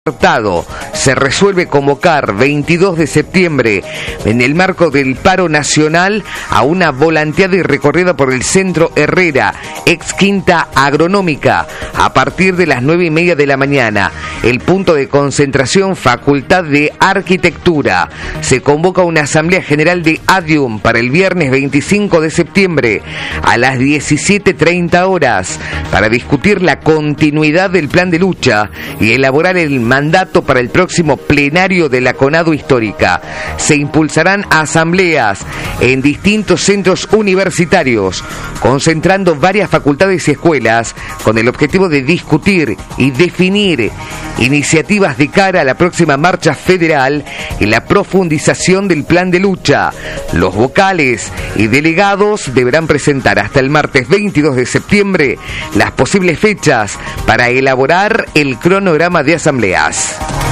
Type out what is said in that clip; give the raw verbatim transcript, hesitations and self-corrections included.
Se resuelve convocar veintidós de septiembre, en el marco del paro nacional, a una volanteada y recorrida por el Centro Herrera, ex Quinta Agronómica, a partir de las nueve y media de la mañana. El punto de concentración, Facultad de Arquitectura. Se convoca una Asamblea General de ADIUM para el viernes veinticinco de septiembre a las diecisiete treinta horas para discutir la continuidad del plan de lucha y elaborar el mandato para el próximo plenario de la CONADU Histórica. Se impulsarán asambleas en distintos centros universitarios, concentrando varias facultades y escuelas con el objetivo de discutir y definir iniciativas de cara a la próxima marcha federal y la profundización del plan de lucha. Los vocales y delegados deberán presentar hasta el martes veintidós de septiembre las posibles fechas para elaborar el cronograma de asambleas.